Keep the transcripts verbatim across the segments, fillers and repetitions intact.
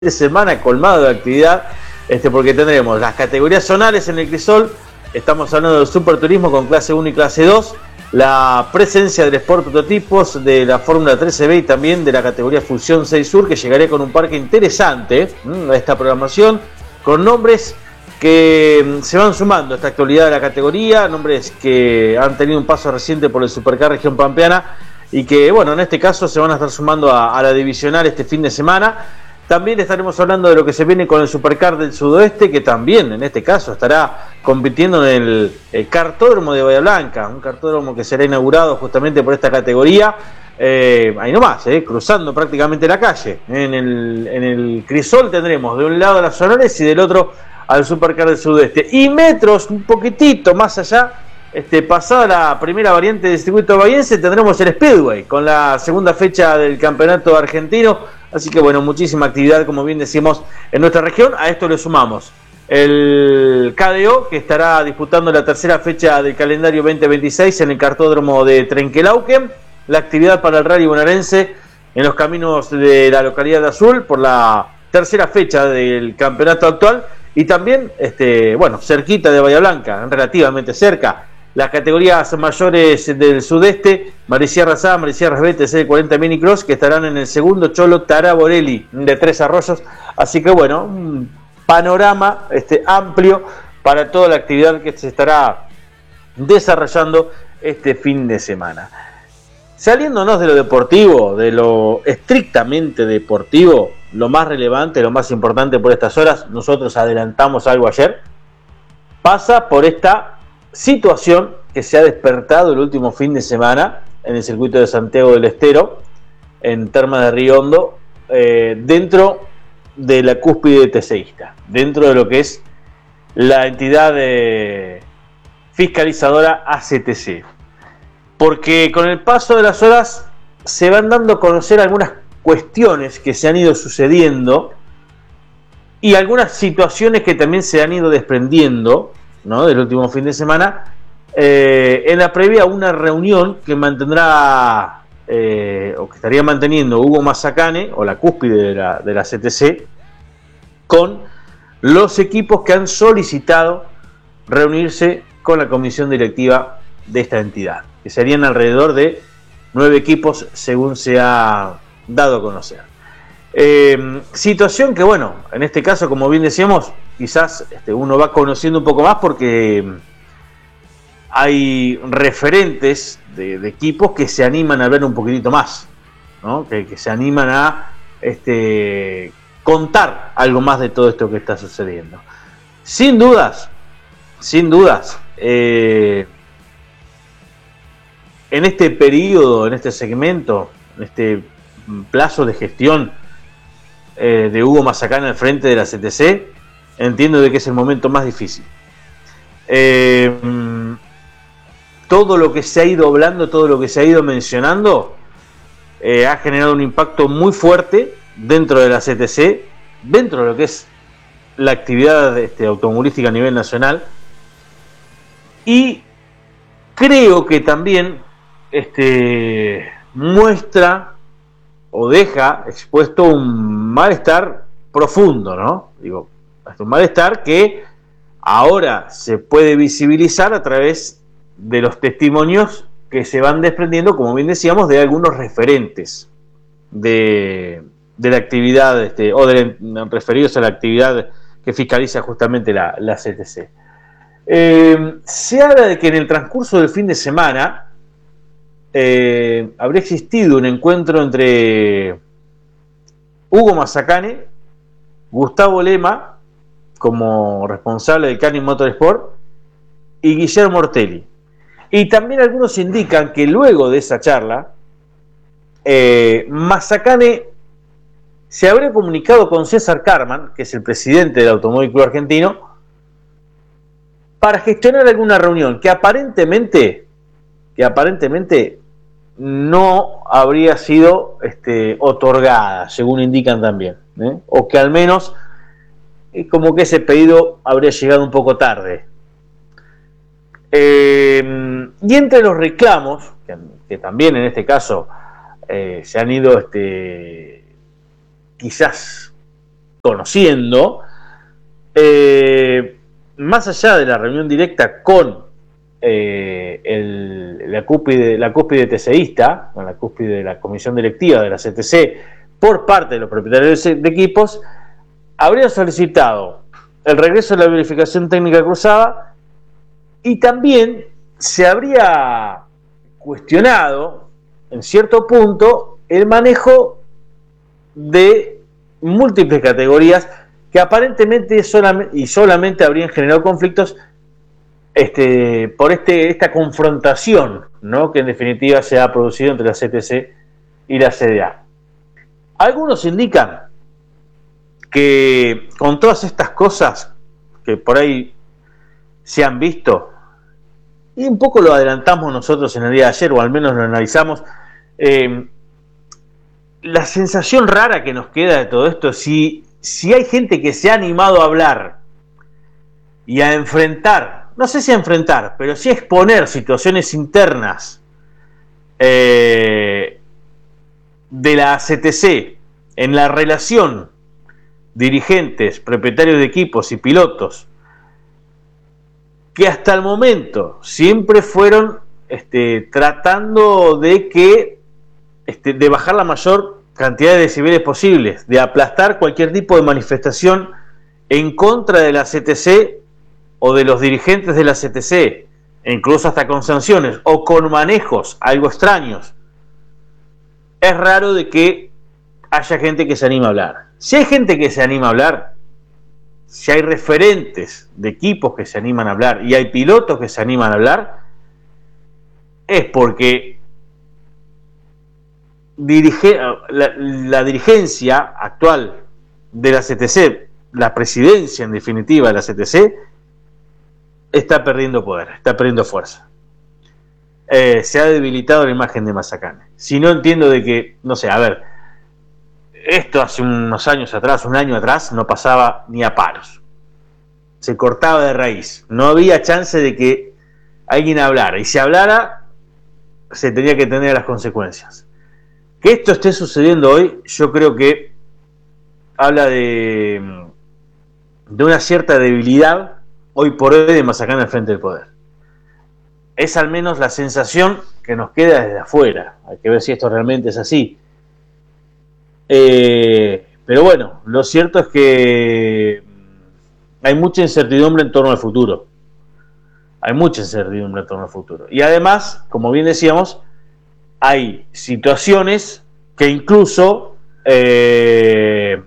semana colmado de actividad, este, porque tendremos las categorías zonales en el Crisol. Estamos hablando del superturismo con clase uno y clase dos, la presencia del Sport Prototipos, de la Fórmula trece B y también de la categoría Fusión seis Sur, que llegaría con un parque interesante mmm, a esta programación, con nombres que se van sumando a esta actualidad de la categoría, nombres que han tenido un paso reciente por el Supercar Región Pampeana y que, bueno, en este caso se van a estar sumando a, a la divisional este fin de semana. También estaremos hablando de lo que se viene con el Supercar del Sudoeste, que también en este caso estará compitiendo en el, el Kartódromo de Bahía Blanca, un kartódromo que será inaugurado justamente por esta categoría, eh, ahí nomás, eh, cruzando prácticamente la calle. En el, en el Crisol tendremos de un lado a las zonales y del otro al Supercar del Sudeste. Y metros un poquitito más allá, este, pasada la primera variante del circuito bahiense, tendremos el Speedway, con la segunda fecha del campeonato argentino. Así que bueno, muchísima actividad, como bien decimos, en nuestra región. A esto le sumamos el K D O, que estará disputando la tercera fecha del calendario veinte veintiséis en el cartódromo de Trenquelauquen. La actividad para el rally bonaerense en los caminos de la localidad de Azul por la tercera fecha del campeonato actual. Y también, este, bueno, cerquita de Bahía Blanca, relativamente cerca, las categorías mayores del sudeste, Marisierras A, Marisierras B, T C cuarenta Minicross, que estarán en el segundo Cholo Taraborelli de Tres Arroyos. Así que bueno, un panorama este, amplio para toda la actividad que se estará desarrollando este fin de semana. Saliéndonos de lo deportivo, de lo estrictamente deportivo, lo más relevante, lo más importante por estas horas, nosotros adelantamos algo ayer, pasa por esta situación que se ha despertado el último fin de semana en el circuito de Santiago del Estero, en Termas de Río Hondo, eh, dentro de la cúspide TCista, dentro de lo que es la entidad eh, fiscalizadora A C T C. Porque con el paso de las horas se van dando a conocer algunas cuestiones que se han ido sucediendo y algunas situaciones que también se han ido desprendiendo, ¿no?, del último fin de semana, eh, en la previa a una reunión que mantendrá eh, o que estaría manteniendo Hugo Mazacane, o la cúspide de la, de la C T C, con los equipos que han solicitado reunirse con la comisión directiva de esta entidad, que serían alrededor de nueve equipos según se ha dado a conocer. Eh, situación que, bueno, en este caso, como bien decíamos, quizás este, uno va conociendo un poco más porque hay referentes de, de equipos que se animan a ver un poquitito más, ¿no? que, que se animan a este, contar algo más de todo esto que está sucediendo. Sin dudas, sin dudas, eh, en este periodo, en este segmento, en este plazo de gestión eh, de Hugo Mazacane al frente de la C T C, entiendo de que es el momento más difícil. Eh, todo lo que se ha ido hablando, todo lo que se ha ido mencionando, eh, ha generado un impacto muy fuerte dentro de la C T C, dentro de lo que es la actividad este, automovilística a nivel nacional, y creo que también este, muestra o deja expuesto un malestar profundo, ¿no? Digo, un malestar que ahora se puede visibilizar a través de los testimonios que se van desprendiendo, como bien decíamos, de algunos referentes de, de la actividad, este, o de, referidos a la actividad que fiscaliza justamente la, la C T C. Eh, se habla de que en el transcurso del fin de semana eh, habría existido un encuentro entre Hugo Mazacane, Gustavo Lema, como responsable del Canin Motorsport, y Guillermo Ortelli. Y también algunos indican que luego de esa charla, eh, Mazacane se habría comunicado con César Carman, que es el presidente del Automóvil Club Argentino, para gestionar alguna reunión que aparentemente, que aparentemente no habría sido este, otorgada, según indican también, ¿eh? o que al menos como que ese pedido habría llegado un poco tarde. Eh, y entre los reclamos, que, que también en este caso eh, se han ido este, quizás conociendo, eh, más allá de la reunión directa con eh, el, la cúspide, la cúspide TCista, con la cúspide de la comisión directiva de la C T C, por parte de los propietarios de equipos, habría solicitado el regreso de la verificación técnica cruzada y también se habría cuestionado en cierto punto el manejo de múltiples categorías que aparentemente solamente, y solamente habrían generado conflictos este, por este, esta confrontación, ¿no?, que en definitiva se ha producido entre la C T C y la C D A. Algunos indican que con todas estas cosas que por ahí se han visto, y un poco lo adelantamos nosotros en el día de ayer, o al menos lo analizamos, eh, la sensación rara que nos queda de todo esto, si, si hay gente que se ha animado a hablar y a enfrentar, no sé si a enfrentar, pero sí a exponer situaciones internas eh, de la C T C en la relación dirigentes, propietarios de equipos y pilotos, que hasta el momento siempre fueron este, tratando de que este, de bajar la mayor cantidad de decibeles posibles, de aplastar cualquier tipo de manifestación en contra de la C T C o de los dirigentes de la C T C, e incluso hasta con sanciones o con manejos algo extraños. Es raro de que haya gente que se anima a hablar. Si hay gente que se anima a hablar, si hay referentes de equipos que se animan a hablar y hay pilotos que se animan a hablar, es porque dirige, la, la dirigencia actual de la C T C, la presidencia en definitiva de la C T C, está perdiendo poder, está perdiendo fuerza. Eh, se ha debilitado la imagen de Mazacane. Si no entiendo de que, no sé, a ver, esto hace unos años atrás, un año atrás, no pasaba ni a paros. Se cortaba de raíz. No había chance de que alguien hablara. Y si hablara, se tenía que tener las consecuencias. Que esto esté sucediendo hoy, yo creo que habla de, de una cierta debilidad hoy por hoy de Mazacane al frente del poder. Es al menos la sensación que nos queda desde afuera. Hay que ver si esto realmente es así. Eh, pero bueno, lo cierto es que hay mucha incertidumbre en torno al futuro. Hay mucha incertidumbre en torno al futuro. Y además, como bien decíamos, hay situaciones que incluso eh,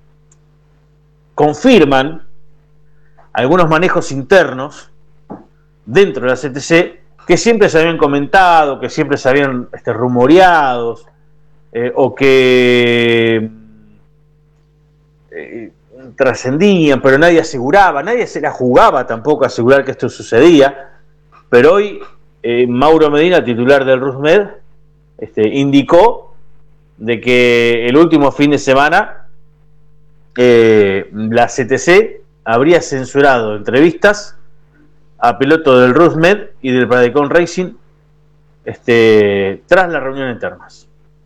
confirman algunos manejos internos dentro de la C T C que siempre se habían comentado, que siempre se habían este, rumoreados, eh, o que eh, trascendían, pero nadie aseguraba, nadie se la jugaba tampoco a asegurar que esto sucedía. Pero hoy eh, Mauro Medina, titular del RusMed, este, indicó de que el último fin de semana eh, la C T C habría censurado entrevistas a pilotos del RusMed y del Pradecon Racing este, tras la reunión en Termas.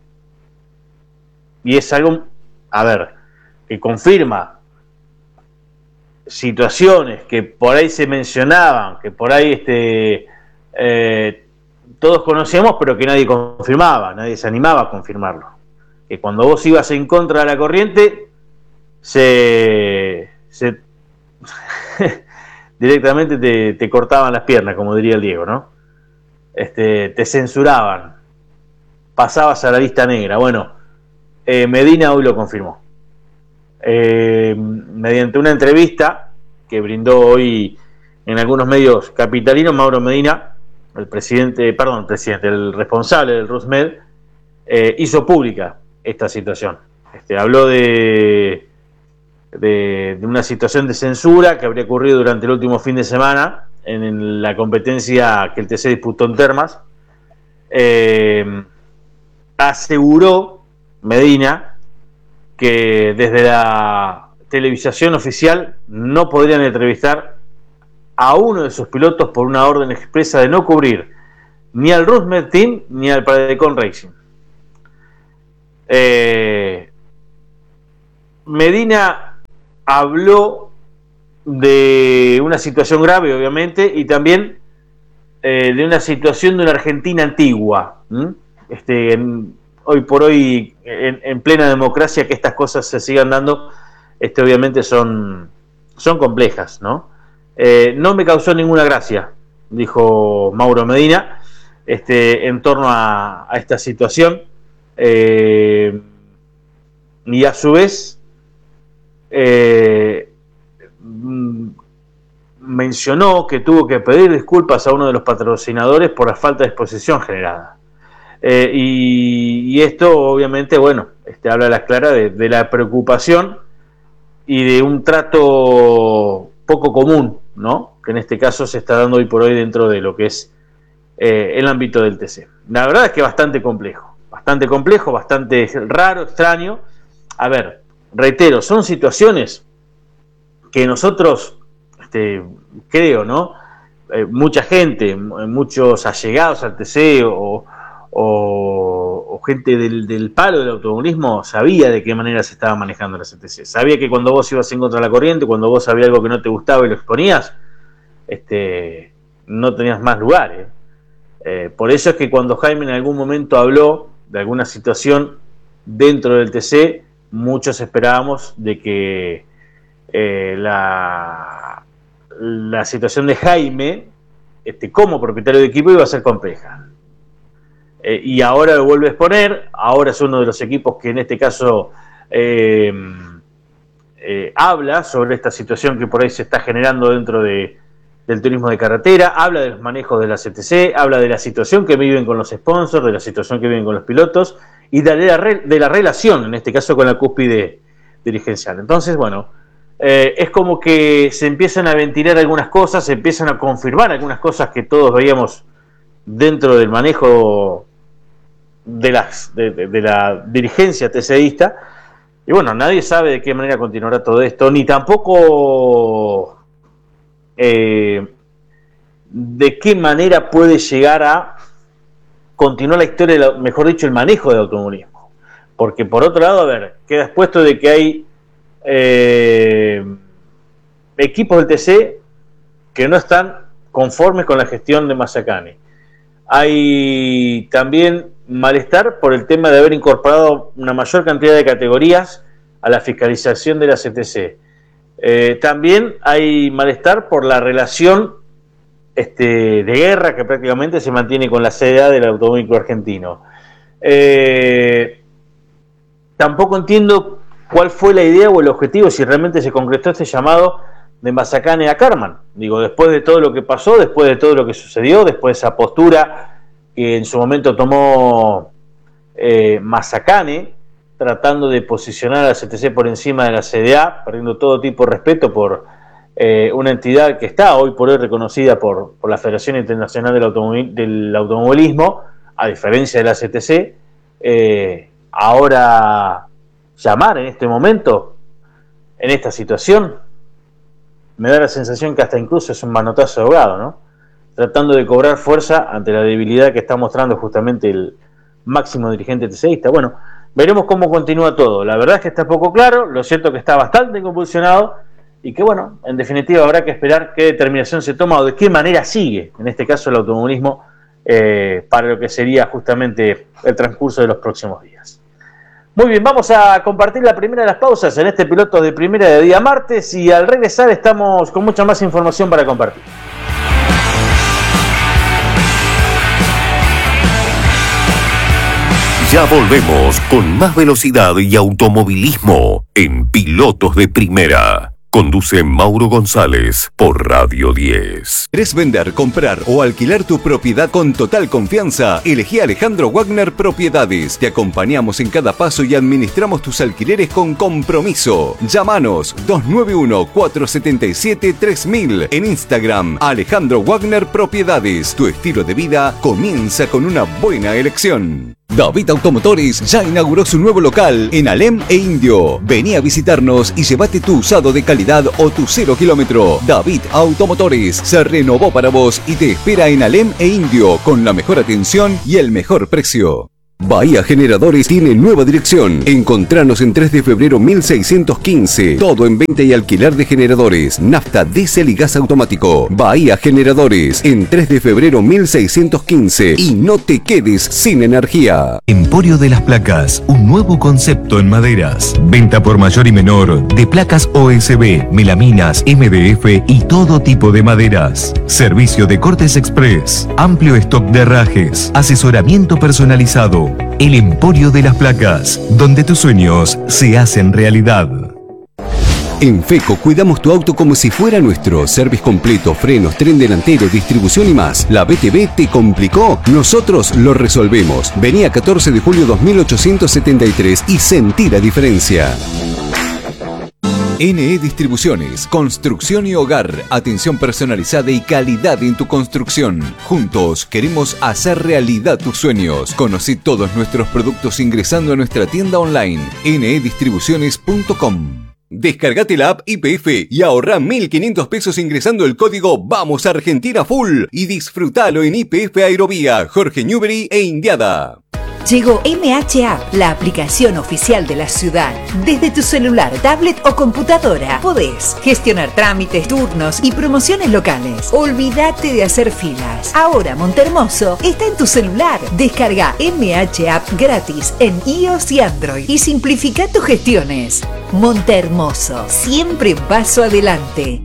Y es algo, a ver, que confirma situaciones que por ahí se mencionaban, que por ahí este, eh, todos conocíamos, pero que nadie confirmaba, nadie se animaba a confirmarlo. Que cuando vos ibas en contra de la corriente, se, se directamente te, te cortaban las piernas, como diría el Diego, ¿no? Este, te censuraban, pasabas a la lista negra. Bueno, eh, Medina hoy lo confirmó. Eh, mediante una entrevista que brindó hoy en algunos medios capitalinos, Mauro Medina, el presidente, perdón, el presidente, el responsable del RusMed, eh, hizo pública esta situación. Este, habló de, de, de una situación de censura que habría ocurrido durante el último fin de semana en la competencia que el T C disputó en Termas. Eh, aseguró Medina que desde la televisación oficial no podrían entrevistar a uno de sus pilotos por una orden expresa de no cubrir ni al RusMed Team ni al Pradecon Racing. Eh, Medina habló de una situación grave, obviamente, y también eh, de una situación de una Argentina antigua. ¿Mm? Este, en, hoy por hoy, en, en plena democracia, que estas cosas se sigan dando, este, obviamente son, son complejas, ¿no? Eh, no me causó ninguna gracia, dijo Mauro Medina, este, en torno a, a esta situación, eh, y a su vez eh, mencionó que tuvo que pedir disculpas a uno de los patrocinadores por la falta de exposición generada. Eh, y, y esto obviamente, bueno, este, habla a las claras de, de la preocupación y de un trato poco común, ¿no?, que en este caso se está dando hoy por hoy dentro de lo que es eh, el ámbito del T C. La verdad es que bastante complejo, bastante complejo, bastante raro, extraño. A ver, reitero, son situaciones que nosotros, este, creo, ¿no?, eh, mucha gente, muchos allegados al T C o, o, o gente del, del palo del automovilismo sabía de qué manera se estaba manejando la C T C. Sabía que cuando vos ibas en contra de la corriente, cuando vos sabías algo que no te gustaba y lo exponías, este, no tenías más lugar. ¿eh? Eh, por eso es que cuando Jaime en algún momento habló de alguna situación dentro del T C, muchos esperábamos de que eh, la, la situación de Jaime, este, como propietario de equipo, iba a ser compleja. Eh, y ahora lo vuelve a exponer, ahora es uno de los equipos que en este caso eh, eh, habla sobre esta situación que por ahí se está generando dentro de, del turismo de carretera, habla de los manejos de la C T C, habla de la situación que viven con los sponsors, de la situación que viven con los pilotos y de la, de la relación, en este caso con la cúspide dirigencial. Entonces, bueno, eh, es como que se empiezan a ventilar algunas cosas, se empiezan a confirmar algunas cosas que todos veíamos dentro del manejo de, las, de, de, de la dirigencia TCista, y bueno, nadie sabe de qué manera continuará todo esto, ni tampoco eh, de qué manera puede llegar a continuar la historia, mejor dicho, el manejo del automovilismo. Porque por otro lado, a ver, queda expuesto de que hay eh, equipos del T C que no están conformes con la gestión de Mazzacane. Hay también malestar por el tema de haber incorporado una mayor cantidad de categorías a la fiscalización de la C T C. Eh, también hay malestar por la relación este, de guerra que prácticamente se mantiene con la C D A del Automóvil Club Argentino. Eh, tampoco entiendo cuál fue la idea o el objetivo, si realmente se concretó este llamado de Mazzacane a Karmann. Digo, después de todo lo que pasó, después de todo lo que sucedió, después de esa postura que en su momento tomó eh, Mazzacane, tratando de posicionar a la C T C por encima de la C D A, perdiendo todo tipo de respeto por eh, una entidad que está hoy por hoy reconocida por, por la Federación Internacional del, Automobil, del Automovilismo, a diferencia de la C T C. Eh, ahora llamar en este momento, en esta situación, me da la sensación que hasta incluso es un manotazo de ahogado, ¿no? Tratando de cobrar fuerza ante la debilidad que está mostrando justamente el máximo dirigente TCista. Bueno, veremos cómo continúa todo. La verdad es que está poco claro, lo cierto es que está bastante convulsionado y que, bueno, en definitiva habrá que esperar qué determinación se toma o de qué manera sigue, en este caso el automovilismo, eh, para lo que sería justamente el transcurso de los próximos días. Muy bien, vamos a compartir la primera de las pausas en este piloto de primera de día martes y al regresar estamos con mucha más información para compartir. Ya volvemos con más velocidad y automovilismo en Pilotos de Primera. Conduce Mauro González por Radio diez. ¿Querés vender, comprar o alquilar tu propiedad con total confianza? Elegí a Alejandro Wagner Propiedades. Te acompañamos en cada paso y administramos tus alquileres con compromiso. Llámanos dos nueve uno, cuatro siete siete, tres mil. En Instagram, Alejandro Wagner Propiedades. Tu estilo de vida comienza con una buena elección. David Automotores ya inauguró su nuevo local en Alem e Indio. Vení a visitarnos y llévate tu usado de calidad o tu cero kilómetro. David Automotores se renovó para vos y te espera en Alem e Indio con la mejor atención y el mejor precio. Bahía Generadores tiene nueva dirección. Encontranos en tres de febrero mil seiscientos quince. Todo en venta y alquiler de generadores, nafta, diésel y gas automático. Bahía Generadores en tres de febrero mil seiscientos quince. Y no te quedes sin energía. Emporio de las Placas, un nuevo concepto en maderas. Venta por mayor y menor de placas O S B, melaminas, M D F y todo tipo de maderas. Servicio de cortes express, amplio stock de herrajes, asesoramiento personalizado. El Emporio de las Placas, donde tus sueños se hacen realidad. En FECO cuidamos tu auto como si fuera nuestro. Service completo, frenos, tren delantero, distribución y más. ¿La B T V te complicó? Nosotros lo resolvemos. Vení a catorce de julio dos mil ochocientos setenta y tres y sentí la diferencia. N E Distribuciones, construcción y hogar, atención personalizada y calidad en tu construcción. Juntos queremos hacer realidad tus sueños. Conocí todos nuestros productos ingresando a nuestra tienda online ene e distribuciones punto com. Descargate la app I P F y ahorra mil quinientos pesos ingresando el código Vamos Argentina Full y disfrutalo en I P F Aerovía, Jorge Newbery e Indiada. Llegó M H App, la aplicación oficial de la ciudad. Desde tu celular, tablet o computadora podés gestionar trámites, turnos y promociones locales. Olvídate de hacer filas. Ahora Montehermoso está en tu celular. Descarga M H App gratis en iOS y Android y simplifica tus gestiones. Montehermoso, siempre un paso adelante.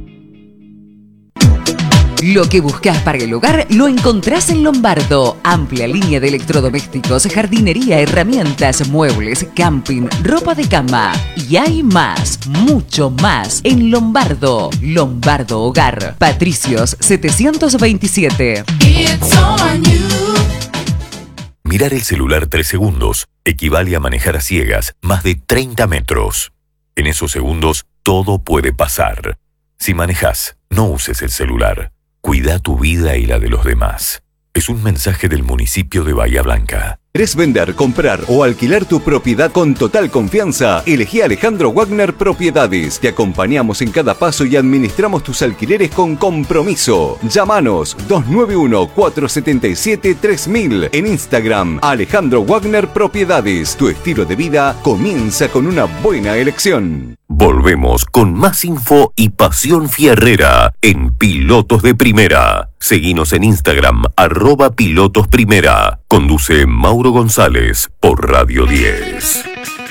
Lo que buscas para el hogar lo encontrás en Lombardo. Amplia línea de electrodomésticos, jardinería, herramientas, muebles, camping, ropa de cama. Y hay más, mucho más en Lombardo. Lombardo Hogar. Patricios setecientos veintisiete. Mirar el celular tres segundos equivale a manejar a ciegas más de treinta metros. En esos segundos todo puede pasar. Si manejas, no uses el celular. Cuida tu vida y la de los demás. Es un mensaje del municipio de Bahía Blanca. ¿Querés vender, comprar o alquilar tu propiedad con total confianza? Elegí a Alejandro Wagner Propiedades. Te acompañamos en cada paso y administramos tus alquileres con compromiso. Llámanos dos nueve uno, cuatro siete siete, tres mil. En Instagram, Alejandro Wagner Propiedades. Tu estilo de vida comienza con una buena elección. Volvemos con más info y pasión fierrera en Pilotos de Primera. Seguinos en Instagram, arroba Pilotos Primera. Conduce Mauro González por Radio diez.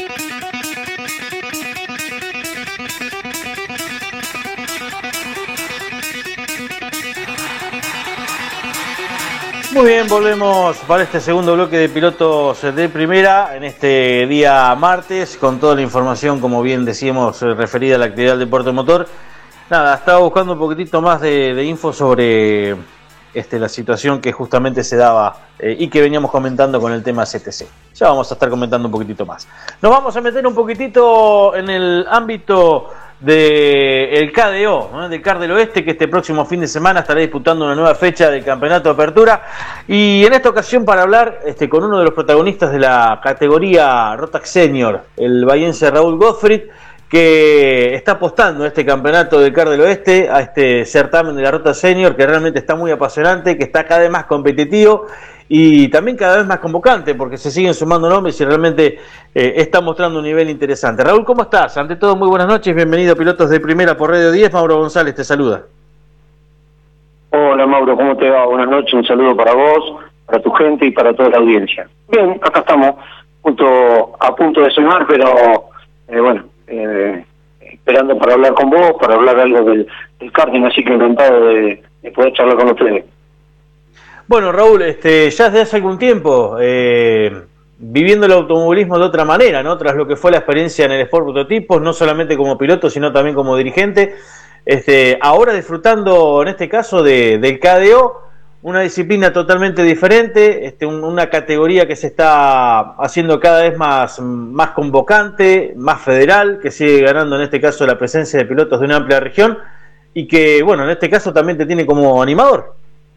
Muy bien, volvemos para este segundo bloque de Pilotos de Primera en este día martes con toda la información, como bien decíamos, referida a la actividad del deporte motor. Nada, estaba buscando un poquitito más de, de info sobre este, la situación que justamente se daba eh, y que veníamos comentando con el tema C T C. Ya vamos a estar comentando un poquitito más. Nos vamos a meter un poquitito en el ámbito del K D O, ¿no? Del Car del Oeste, que este próximo fin de semana estará disputando una nueva fecha del Campeonato de Apertura. Y en esta ocasión para hablar este, con uno de los protagonistas de la categoría Rotax Senior, el bahiense Raúl Gottfried, que está apostando a este campeonato del Car del Oeste, a este certamen de la Rotax Senior, que realmente está muy apasionante, que está cada vez más competitivo y también cada vez más convocante, porque se siguen sumando nombres y realmente eh, está mostrando un nivel interesante. Raúl, ¿cómo estás? Ante todo, muy buenas noches, bienvenido a Pilotos de Primera por Radio diez, Mauro González te saluda. Hola Mauro, ¿cómo te va? Buenas noches, un saludo para vos, para tu gente y para toda la audiencia. Bien, acá estamos, junto, a punto de sonar, pero eh, bueno, eh, esperando para hablar con vos, para hablar algo del, del karting, así que encantado de, de poder charlar con ustedes. Bueno, Raúl, este, ya desde hace algún tiempo eh, viviendo el automovilismo de otra manera, ¿no? Tras lo que fue la experiencia en el Sport Prototipos, no solamente como piloto, sino también como dirigente. Este, ahora disfrutando, en este caso, de, del K D O, una disciplina totalmente diferente, este, un, una categoría que se está haciendo cada vez más, más convocante, más federal, que sigue ganando, en este caso, la presencia de pilotos de una amplia región y que, bueno, en este caso también te tiene como animador.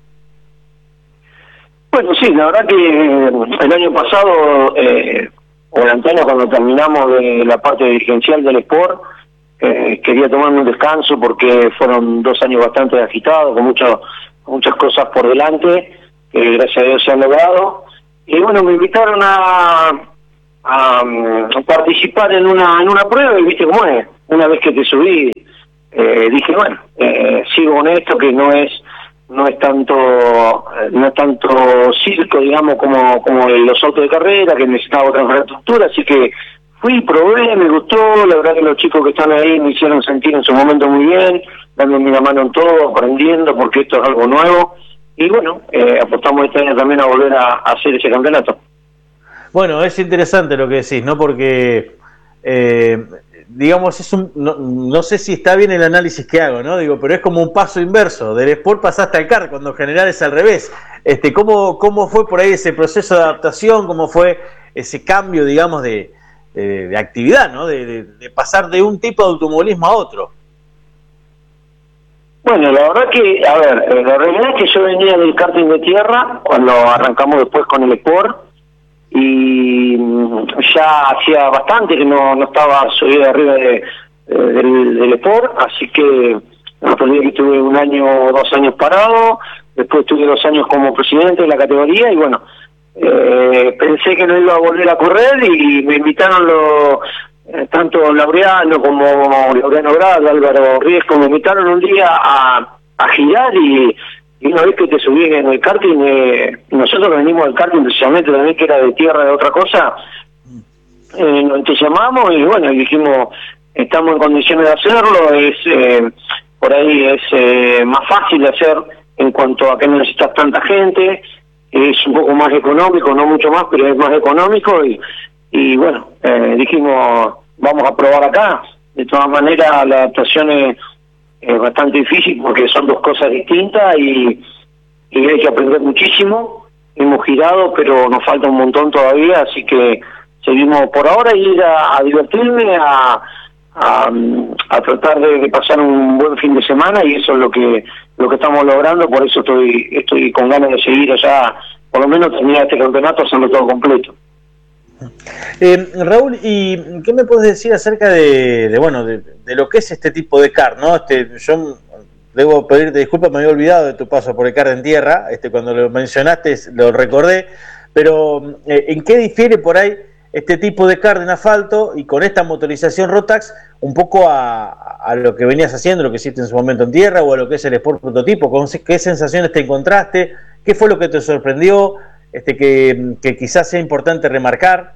Bueno, sí, la verdad que el año pasado, eh, o el anterior, cuando terminamos de la parte dirigencial del Sport, eh, quería tomarme un descanso porque fueron dos años bastante agitados, con, mucho, con muchas cosas por delante, que gracias a Dios se han logrado, y bueno, me invitaron a, a, a participar en una en una prueba, y viste cómo es, una vez que te subí, eh, dije, bueno, eh, sigo con esto, que no es no es tanto no es tanto circo, digamos, como como los autos de carrera, que necesitaba otra infraestructura, así que fui, probé, me gustó, la verdad que los chicos que están ahí me hicieron sentir en su momento muy bien, dándome la mano en todo, aprendiendo, porque esto es algo nuevo, y bueno, eh, apostamos este año también a volver a, a hacer ese campeonato. Bueno, es interesante lo que decís, ¿no? Porque, eh, digamos, es un, no, no sé si está bien el análisis que hago, ¿no? Digo, pero es como un paso inverso, del Sport pasaste al kart, cuando en general es al revés. Este, ¿cómo, cómo fue por ahí ese proceso de adaptación? ¿Cómo fue ese cambio, digamos, de, de, de actividad, ¿no? De, de, de pasar de un tipo de automovilismo a otro. Bueno, la verdad que, a ver, la realidad es que yo venía del karting de tierra, cuando arrancamos después con el Sport, y ya hacía bastante que no, no estaba subido arriba de, de, del, del Sport, así que me perdí que estuve un año o dos años parado, después estuve dos años como presidente de la categoría, y bueno, eh, pensé que no iba a volver a correr, y me invitaron los... Eh, tanto Laureano como Laureano Brad, Álvaro Riesco, me invitaron un día a, a girar, y, y una vez que te subí en el karting, eh, nosotros venimos del karting precisamente también, que era de tierra, de otra cosa, eh, te llamamos y bueno, y dijimos, estamos en condiciones de hacerlo, es eh, por ahí es eh, más fácil de hacer en cuanto a que no necesitas tanta gente, es un poco más económico, no mucho más, pero es más económico, y Y bueno, eh, dijimos, vamos a probar acá. De todas maneras, la adaptación es, es bastante difícil porque son dos cosas distintas, y, y hay que aprender muchísimo. Hemos girado, pero nos falta un montón todavía, así que seguimos por ahora ir a, a divertirme, a, a, a tratar de, de pasar un buen fin de semana, y eso es lo que lo que estamos logrando. Por eso estoy estoy con ganas de seguir allá, por lo menos terminar este campeonato haciendo todo completo. Eh, Raúl, ¿y qué me puedes decir acerca de, de bueno, de, de lo que es este tipo de kart, ¿no? Este, yo debo pedirte disculpas, me había olvidado de tu paso por el kart en tierra, este, cuando lo mencionaste lo recordé, pero eh, ¿en qué difiere por ahí este tipo de kart en asfalto y con esta motorización Rotax un poco a, a lo que venías haciendo, lo que hiciste en su momento en tierra, o a lo que es el Sport prototipo? ¿Qué sensaciones te encontraste? ¿Qué fue lo que te sorprendió? Este, que, que quizás sea importante remarcar.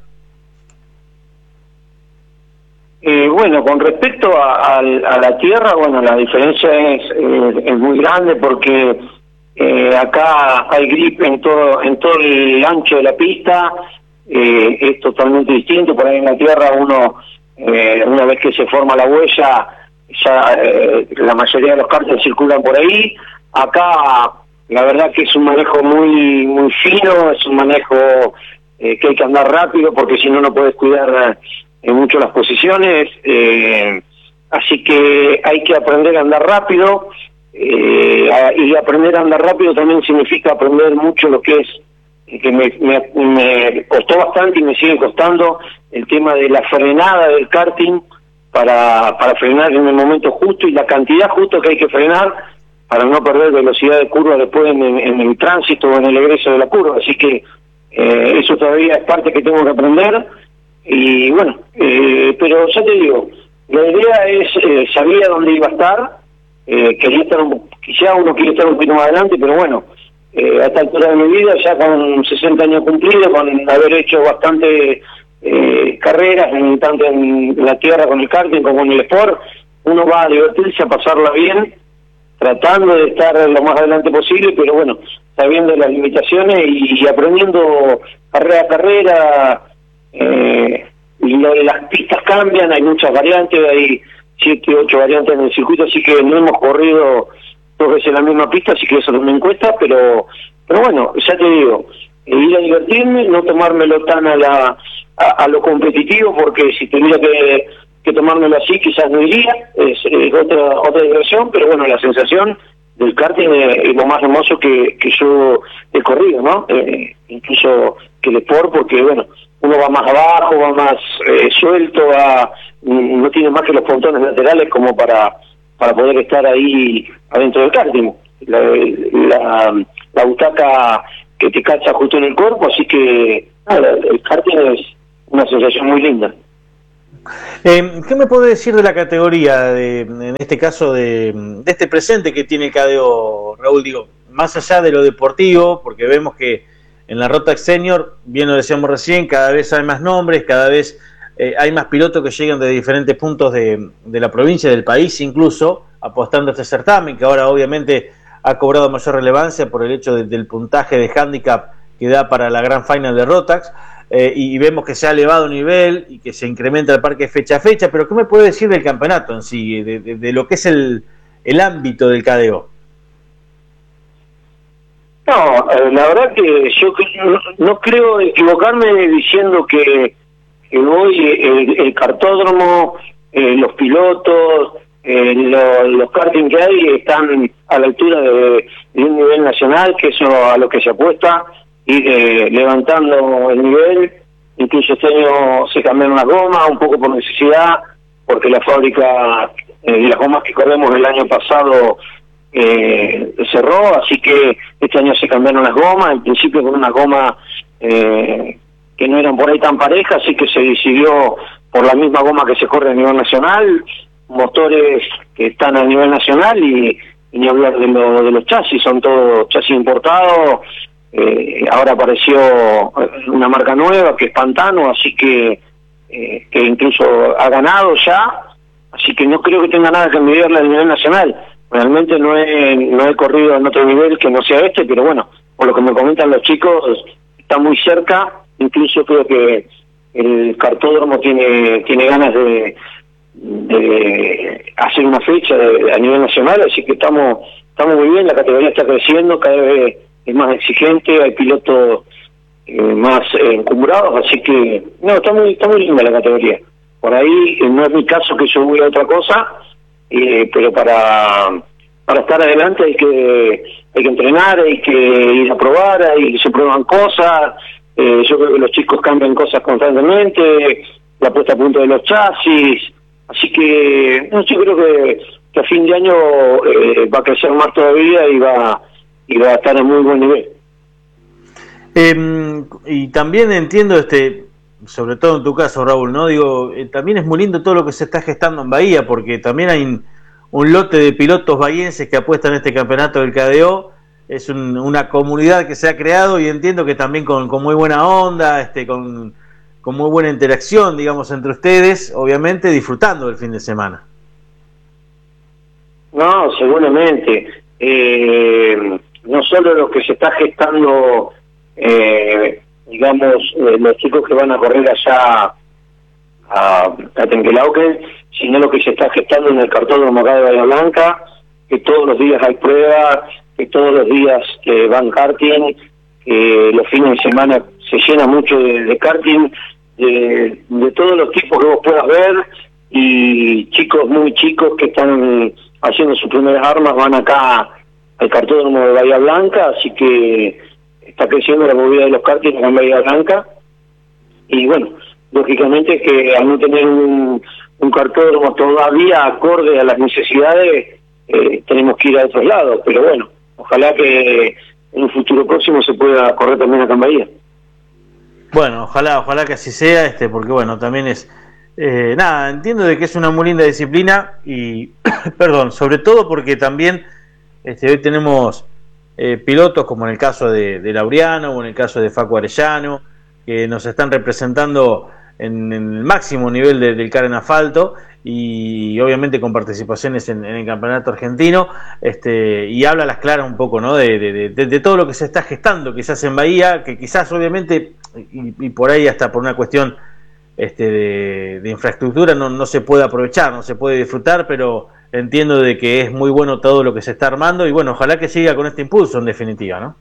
Eh, bueno, con respecto a, a, a la tierra, bueno, la diferencia es, eh, es muy grande, porque eh, acá hay grip en todo en todo el ancho de la pista, eh, es totalmente distinto. Por ahí en la tierra uno, eh, una vez que se forma la huella, ya eh, la mayoría de los karts circulan por ahí. Acá la verdad que es un manejo muy muy fino, es un manejo eh, que hay que andar rápido, porque si no, no puedes cuidar eh, mucho las posiciones, eh, así que hay que aprender a andar rápido, eh, a, y aprender a andar rápido también significa aprender mucho lo que es, eh, que me, me, me costó bastante y me sigue costando, el tema de la frenada del karting, para, para frenar en el momento justo y la cantidad justo que hay que frenar, para no perder velocidad de curva después en, en, en el tránsito o en el egreso de la curva. Así que eh, eso todavía es parte que tengo que aprender, y bueno, eh, pero ya te digo, la idea es, eh, sabía dónde iba a estar, eh, quería estar, un, quizá uno quiere estar un poquito más adelante, pero bueno, eh, a esta altura de mi vida, ya con sesenta años cumplidos, con haber hecho bastante eh, carreras, en, tanto en la tierra con el karting como en el Sport, uno va a divertirse, a pasarla bien, tratando de estar lo más adelante posible, pero bueno, sabiendo las limitaciones y, y aprendiendo carrera a carrera. Eh, y lo de las pistas cambian, hay muchas variantes, hay siete, ocho variantes en el circuito, así que no hemos corrido dos veces la misma pista, así que eso también cuesta, pero pero bueno, ya te digo, ir a divertirme, no tomármelo tan a la a, a lo competitivo, porque si tuviera que, que tomármelo así quizás no iría, es, es otra otra diversión, pero bueno, la sensación del karting es, es lo más hermoso que, que yo he corrido, ¿no? Eh, incluso que el Sport, porque bueno, uno va más abajo, va más eh, suelto, va, no tiene más que los pontones laterales como para para poder estar ahí adentro del karting. La, la, la butaca que te cacha justo en el cuerpo, así que nada, el karting es una sensación muy linda. Eh, ¿Qué me puede decir de la categoría, de, en este caso, de, de este presente que tiene el K D O, Raúl? Digo, más allá de lo deportivo, porque vemos que en la Rotax Senior, bien lo decíamos recién, cada vez hay más nombres, cada vez eh, hay más pilotos que llegan de diferentes puntos de, de la provincia, del país incluso, apostando a este certamen, que ahora obviamente ha cobrado mayor relevancia por el hecho de, del puntaje de handicap que da para la Grand Final de Rotax. Eh, y vemos que se ha elevado nivel y que se incrementa el parque fecha a fecha, pero ¿qué me puede decir del campeonato en sí, de, de, de lo que es el, el ámbito del K D O? No, eh, la verdad que yo no, no creo equivocarme diciendo que, que hoy el, el cartódromo, eh, los pilotos, eh, lo, los karting que hay están a la altura de, de un nivel nacional, que eso a lo que se apuesta, ir eh, levantando el nivel. Incluso este año se cambiaron las gomas, un poco por necesidad, porque la fábrica de eh, las gomas que corremos el año pasado eh, cerró, así que este año se cambiaron las gomas, en principio con una goma eh, que no eran por ahí tan parejas, así que se decidió por la misma goma que se corre a nivel nacional, motores que están a nivel nacional y, y ni hablar de, lo, de los chasis, son todos chasis importados. Eh, ahora apareció una marca nueva que es Pantano, así que eh, que incluso ha ganado ya, así que no creo que tenga nada que envidiarle a nivel nacional. Realmente no he, no he corrido en otro nivel que no sea este, pero bueno, por lo que me comentan los chicos, está muy cerca. Incluso creo que el cartódromo tiene tiene ganas de, de hacer una fecha de, a nivel nacional, así que estamos estamos muy bien, la categoría está creciendo, cada vez es más exigente, hay pilotos eh, más eh, encumbrados, así que no, está muy está muy linda la categoría. Por ahí eh, no es mi caso que yo voy a otra cosa, eh, pero para para estar adelante hay que hay que entrenar, hay que ir a probar, hay que se prueban cosas, eh, yo creo que los chicos cambian cosas constantemente, la puesta a punto de los chasis, así que no, yo creo que, que a fin de año eh, va a crecer más todavía y va y va a estar a muy buen nivel. Eh, y también entiendo, este sobre todo en tu caso, Raúl, ¿no? Digo, eh, también es muy lindo todo lo que se está gestando en Bahía, porque también hay un, un lote de pilotos bahienses que apuestan en este campeonato del K D O, es un, una comunidad que se ha creado y entiendo que también con, con muy buena onda, este con, con muy buena interacción, digamos, entre ustedes, obviamente disfrutando del fin de semana. No, seguramente. Eh, no solo lo que se está gestando, eh, digamos, eh, los chicos que van a correr allá a, a Tenquelauquen, sino lo que se está gestando en el cartódromo acá de Bahía Blanca, que todos los días hay pruebas, que todos los días eh, van karting, que los fines de semana se llena mucho de, de karting, de, de todos los tipos que vos puedas ver, y chicos muy chicos que están haciendo sus primeras armas van acá al cartódromo de Bahía Blanca, así que está creciendo la movida de los karting en Bahía Blanca. Y bueno, lógicamente que al no tener un, un cartódromo todavía acorde a las necesidades, eh, tenemos que ir a otros lados, pero bueno, ojalá que en un futuro próximo se pueda correr también acá en Bahía. Bueno, ojalá, ojalá que así sea, este, porque bueno, también es eh, nada, entiendo de que es una muy linda disciplina y perdón, sobre todo porque también este, hoy tenemos eh, pilotos como en el caso de, de Laureano o en el caso de Facu Arellano, que nos están representando en, en el máximo nivel de, del kart en asfalto y obviamente con participaciones en, en el campeonato argentino, este, y habla a las claras un poco, ¿no? de, de, de, de todo lo que se está gestando quizás en Bahía, que quizás obviamente y, y por ahí hasta por una cuestión este, de, de infraestructura no, no se puede aprovechar, no se puede disfrutar, pero entiendo de que es muy bueno todo lo que se está armando y bueno, ojalá que siga con este impulso en definitiva, ¿no?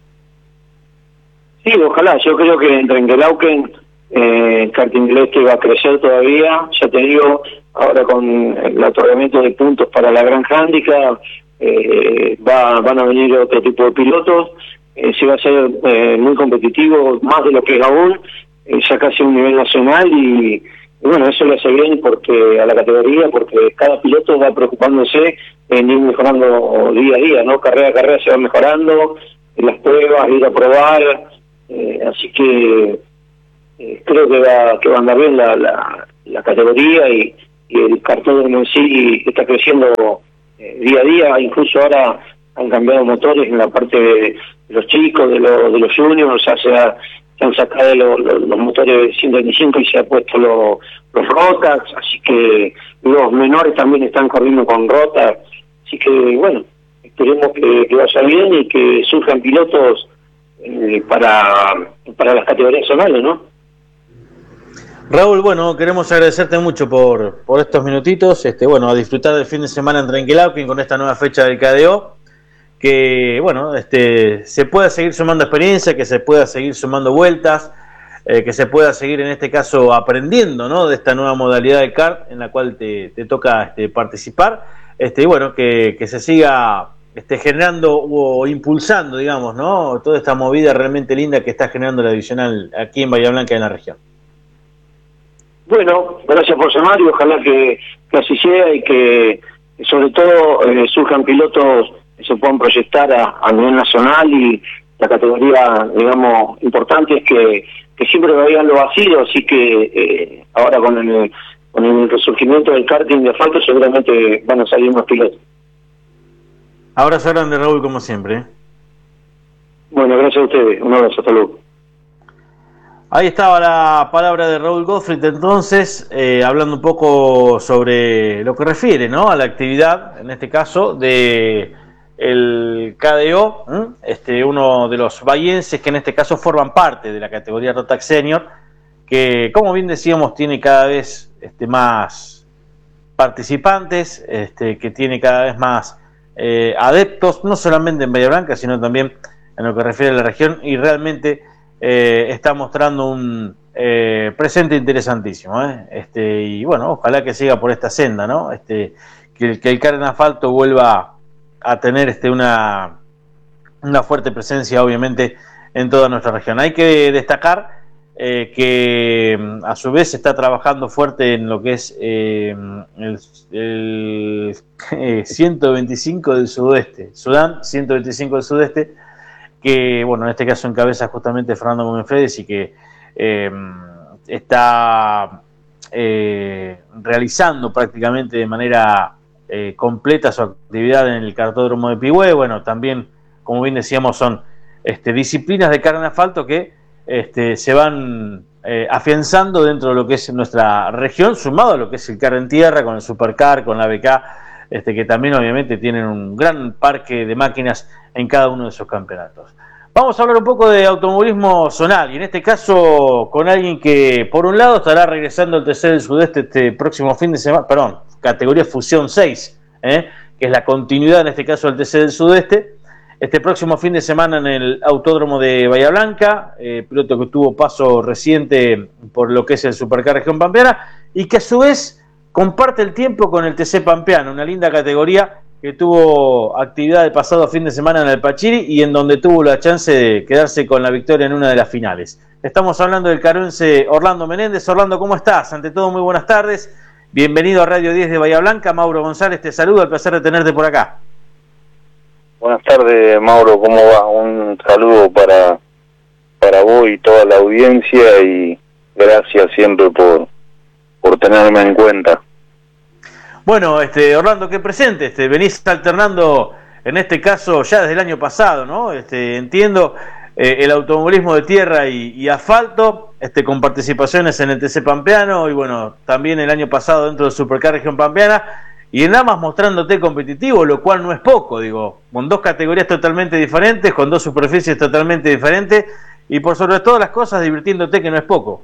Sí, ojalá, yo creo que en Trenquelauquen eh, el karting del este va a crecer todavía, ya te digo, ahora con el otorgamiento de puntos para la Gran Handicap, eh, va, van a venir otro tipo de pilotos, eh, se va a hacer eh, muy competitivo, más de lo que es aún, eh, ya casi a un nivel nacional y, y bueno, eso le hace bien porque a la categoría, porque cada piloto va preocupándose en ir mejorando día a día, ¿no? Carrera a carrera se va mejorando, en las pruebas, ir a probar, eh, así que eh, creo que va, que va a andar bien la, la, la categoría y, y el cartódromo en sí está creciendo eh, día a día, incluso ahora han cambiado motores en la parte de los chicos, de, lo, de los juniors, o sea, se, ha, se han sacado lo, lo, los motores ciento veinticinco y se ha puesto lo, los Rotax, así que los menores también están corriendo con Rotax, así que bueno, esperemos que, que vaya bien y que surjan pilotos eh, para, para las categorías zonales, ¿no? Raúl, bueno, queremos agradecerte mucho por, por estos minutitos, este, bueno, a disfrutar del fin de semana en Trenquelauquen con esta nueva fecha del K D O, que bueno, este, se pueda seguir sumando experiencia, que se pueda seguir sumando vueltas, eh, que se pueda seguir en este caso aprendiendo, ¿no?, de esta nueva modalidad de kart en la cual te, te toca este, participar, este, y bueno, que, que se siga este, generando o impulsando, digamos, ¿no?, toda esta movida realmente linda que está generando la divisional aquí en Bahía Blanca y en la región. Bueno, gracias por llamar y ojalá que, que así sea y que sobre todo eh, surjan pilotos que se puedan proyectar a, a nivel nacional y la categoría, digamos, importante es que, que siempre habían lo vacío, así que eh, ahora con el, con el resurgimiento del karting de asfalto seguramente van a salir más pilotos. Abrazo grande, Raúl, como siempre. Bueno, gracias a ustedes, un abrazo, hasta luego. Ahí estaba la palabra de Raúl Gottfried, entonces, eh, hablando un poco sobre lo que refiere, ¿no?, a la actividad, en este caso, de el K D O, ¿eh? este, uno de los bahienses que en este caso forman parte de la categoría Rotax Senior, que, como bien decíamos, tiene cada vez este, más participantes, este, que tiene cada vez más eh, adeptos, no solamente en Bahía Blanca, sino también en lo que refiere a la región, y realmente Eh, está mostrando un eh, presente interesantísimo, ¿eh? Este, y bueno, ojalá que siga por esta senda, ¿no? Este, que, que el kart en asfalto vuelva a tener este, una, una fuerte presencia, obviamente, en toda nuestra región. Hay que destacar eh, que a su vez se está trabajando fuerte en lo que es eh, el, el eh, ciento veinticinco del Sudeste, Sudán ciento veinticinco del Sudeste, que, bueno, en este caso encabeza justamente Fernando Gómez Fredes y que eh, está eh, realizando prácticamente de manera eh, completa su actividad en el cartódromo de Pigüé. Bueno, también, como bien decíamos, son este, disciplinas de kart en asfalto que este, se van eh, afianzando dentro de lo que es nuestra región, sumado a lo que es el kart en tierra, con el Supercar, con la B K, Este, que también obviamente tienen un gran parque de máquinas en cada uno de esos campeonatos. Vamos a hablar un poco de automovilismo zonal, y en este caso con alguien que por un lado estará regresando al T C del Sudeste este próximo fin de semana, perdón, categoría Fusión seis, ¿eh? que es la continuidad en este caso del T C del Sudeste, este próximo fin de semana en el Autódromo de Bahía Blanca, eh, piloto que tuvo paso reciente por lo que es el Supercar Región Pampeana, y que a su vez comparte el tiempo con el T C Pampeano, una linda categoría que tuvo actividad el pasado fin de semana en el Pachiri y en donde tuvo la chance de quedarse con la victoria en una de las finales. Estamos hablando del caruense Orlando Menéndez. Orlando, ¿cómo estás? Ante todo, muy buenas tardes. Bienvenido a Radio diez de Bahía Blanca. Mauro González te saluda, el placer de tenerte por acá. Buenas tardes, Mauro, ¿cómo va? Un saludo para, para vos y toda la audiencia y gracias siempre por, por tenerme en cuenta. Bueno, este, Orlando, ¿qué presente? Este, venís alternando, en este caso, ya desde el año pasado, ¿no? Este, entiendo, eh, el automovilismo de tierra y, y asfalto, este, con participaciones en el T C Pampeano y, bueno, también el año pasado dentro del Supercar Región Pampeana, y en ambas mostrándote competitivo, lo cual no es poco, digo, con dos categorías totalmente diferentes, con dos superficies totalmente diferentes, y por sobre todas las cosas divirtiéndote, que no es poco.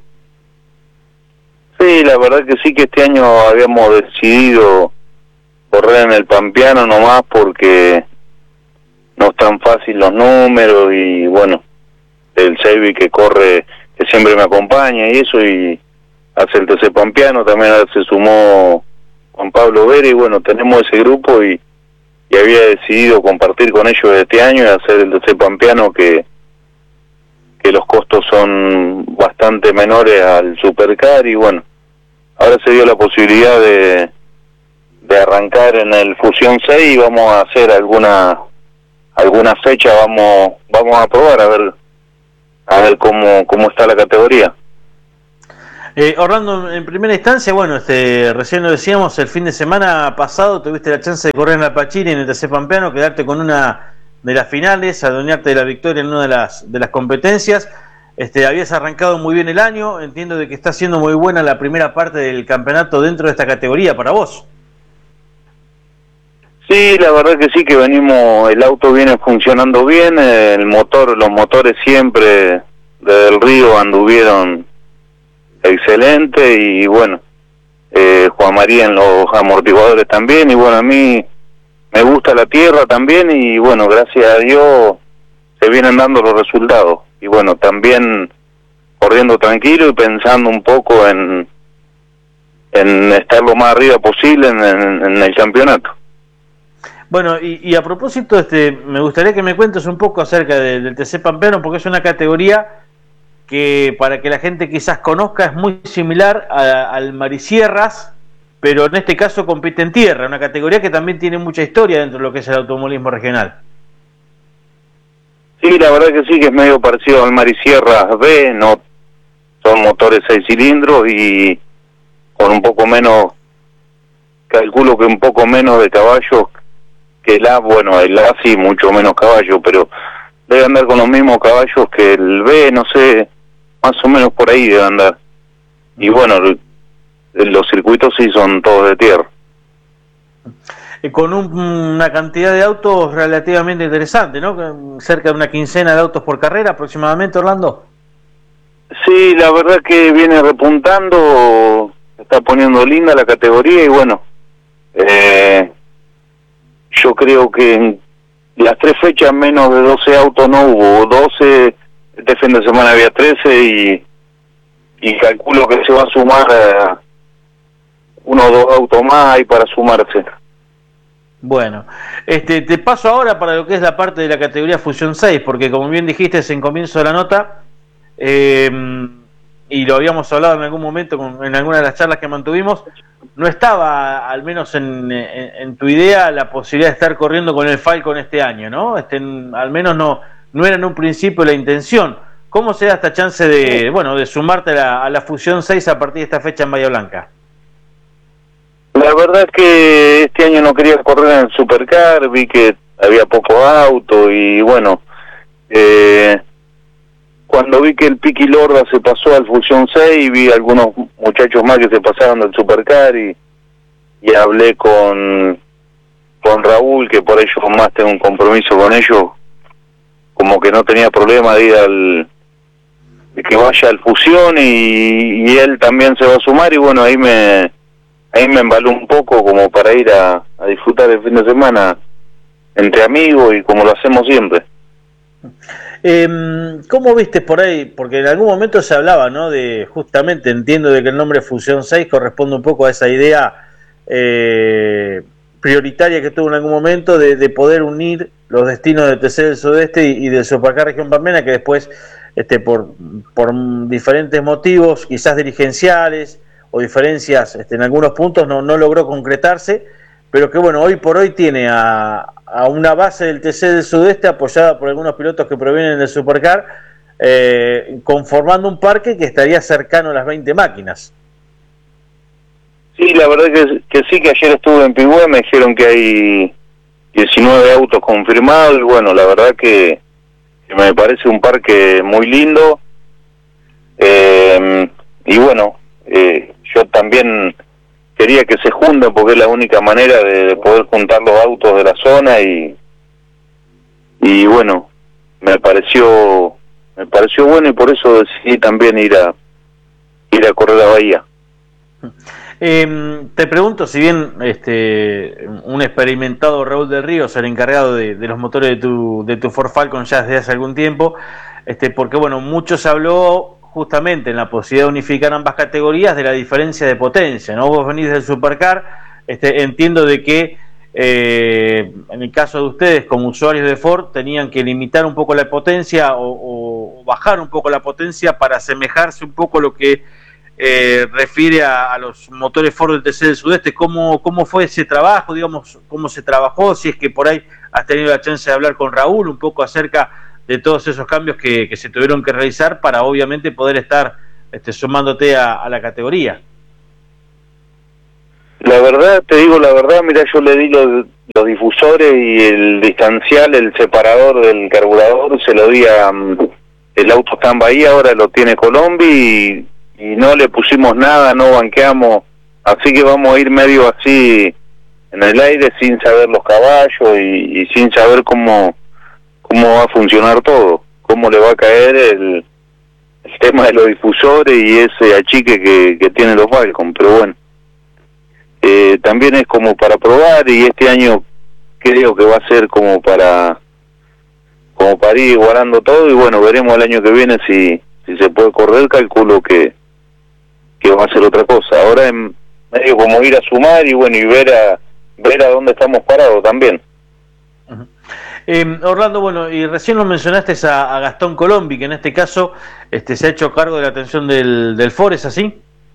Sí, la verdad que sí, que este año habíamos decidido correr en el Pampeano nomás porque no es tan fácil los números y bueno, el Sebi que corre, que siempre me acompaña y eso, y hace el T C Pampeano, también se sumó Juan Pablo Vera y bueno, tenemos ese grupo y, y había decidido compartir con ellos este año y hacer el T C Pampeano, que que los costos son bastante menores al Supercar y bueno, ahora se dio la posibilidad de, de arrancar en el Fusión seis y vamos a hacer alguna alguna fecha vamos vamos a probar a ver a ver cómo cómo está la categoría. Eh, Orlando, en primera instancia, bueno, este, recién lo decíamos, el fin de semana pasado tuviste la chance de correr en la Pachiri, en el T C Pampeano, quedarte con una de las finales, adueñarte de la victoria en una de las de las competencias. Este, habías arrancado muy bien el año, entiendo de que está siendo muy buena la primera parte del campeonato dentro de esta categoría para vos. Sí, la verdad que sí, que venimos, el auto viene funcionando bien, el motor, los motores siempre desde el Río anduvieron excelente y bueno, eh, Juan María en los amortiguadores también, y bueno, a mí me gusta la tierra también y bueno, gracias a Dios se vienen dando los resultados y bueno, también corriendo tranquilo y pensando un poco en en estar lo más arriba posible en, en, en el campeonato. Bueno, y, y a propósito, este, me gustaría que me cuentes un poco acerca de, del T C Pampeano, porque es una categoría que, para que la gente quizás conozca, es muy similar a, al Marisierras, pero en este caso compite en tierra, una categoría que también tiene mucha historia dentro de lo que es el automovilismo regional. Sí, la verdad que sí, que es medio parecido al Marisierras B, no son motores seis cilindros y con un poco menos, calculo que un poco menos de caballos que el A, bueno, el A sí, mucho menos caballos, pero debe andar con los mismos caballos que el B, no sé, más o menos por ahí debe andar. Y bueno, los circuitos sí son todos de tierra. Con un, una cantidad de autos relativamente interesante, ¿no? Cerca de una quincena de autos por carrera aproximadamente, Orlando. Sí, la verdad que viene repuntando, se está poniendo linda la categoría y bueno, eh, yo creo que en las tres fechas menos de doce autos no hubo, doce, este fin de semana había trece y, y calculo que se va a sumar eh, uno o dos autos más ahí para sumarse. Bueno, este, te paso ahora para lo que es la parte de la categoría Fusión seis, porque como bien dijiste en comienzo de la nota, eh, y lo habíamos hablado en algún momento con, en alguna de las charlas que mantuvimos, no estaba, al menos en, en, en tu idea, la posibilidad de estar corriendo con el Falcon este año, ¿no? Este, al menos no, no era en un principio la intención. ¿Cómo se da esta chance de, bueno, de sumarte a la, a la Fusión seis a partir de esta fecha en Bahía Blanca? La verdad es que este año no quería correr en el Supercar, vi que había poco auto y bueno, eh, cuando vi que el Piqui Lorda se pasó al Fusión seis, vi algunos muchachos más que se pasaron del Supercar y, y hablé con, con Raúl, que por ello más tengo un compromiso con ellos, como que no tenía problema de ir al, de que vaya al Fusión y, y él también se va a sumar y bueno, ahí me... ahí me embaló un poco como para ir a, a disfrutar el fin de semana entre amigos y como lo hacemos siempre. Eh, ¿Cómo viste por ahí? Porque en algún momento se hablaba, ¿no? De, justamente entiendo de que el nombre Fusión seis corresponde un poco a esa idea eh, prioritaria que tuvo en algún momento de, de poder unir los destinos del T C del Sudeste y, y del Supercar Región Pampeana, que después, este, por, por diferentes motivos, quizás dirigenciales o diferencias este, en algunos puntos no, no logró concretarse, pero que bueno, hoy por hoy tiene a, a una base del T C del Sudeste apoyada por algunos pilotos que provienen del Supercar, eh, conformando un parque que estaría cercano a las veinte máquinas. Sí, la verdad que, que sí, que ayer estuve en Pigüé, me dijeron que hay diecinueve autos confirmados y bueno, la verdad que, que me parece un parque muy lindo eh, y bueno, eh, yo también quería que se junten porque es la única manera de, de poder juntar los autos de la zona y y bueno, me pareció me pareció bueno y por eso decidí también ir a ir a correr a Bahía. Eh, te pregunto, si bien este un experimentado Raúl del Río es el encargado de, de los motores de tu de tu Ford Falcon ya desde hace algún tiempo, este porque bueno, mucho se habló justamente en la posibilidad de unificar ambas categorías de la diferencia de potencia, ¿no? Vos venís del Supercar, este, entiendo de que eh, en el caso de ustedes como usuarios de Ford tenían que limitar un poco la potencia o, o bajar un poco la potencia para asemejarse un poco a lo que eh, refiere a, a los motores Ford del T C del Sudeste. ¿Cómo, cómo fue ese trabajo? Digamos, ¿cómo se trabajó? Si es que por ahí has tenido la chance de hablar con Raúl un poco acerca de todos esos cambios que, que se tuvieron que realizar para obviamente poder estar este, sumándote a, a la categoría. La verdad, te digo la verdad, mira, yo le di los, los difusores y el distancial, el separador del carburador, se lo di a... El auto está en Bahía, ahora lo tiene Colombia y, y no le pusimos nada, no banqueamos, así que vamos a ir medio así en el aire sin saber los caballos y, y sin saber cómo, cómo va a funcionar todo, cómo le va a caer el, el tema de los difusores y ese achique que, que tienen los Falcon, pero bueno. Eh, también es como para probar y este año creo que va a ser como para como para ir igualando todo y bueno, veremos el año que viene si si se puede correr, calculo que que va a ser otra cosa. Ahora es medio como ir a sumar y bueno, y ver a ver a dónde estamos parados también. Uh-huh. eh, Orlando, bueno, y recién lo mencionaste a, a Gastón Colombi, que en este caso este se ha hecho cargo de la atención del, del Ford, ¿es así?